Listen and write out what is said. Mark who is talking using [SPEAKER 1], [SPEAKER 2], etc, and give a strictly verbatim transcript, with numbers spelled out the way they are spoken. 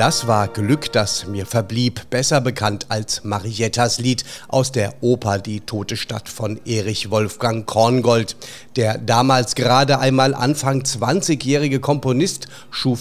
[SPEAKER 1] Das war Glück, das mir verblieb, besser bekannt als Mariettas Lied aus der Oper Die tote Stadt von Erich Wolfgang Korngold. Der damals gerade einmal Anfang zwanzigjährige Komponist schuf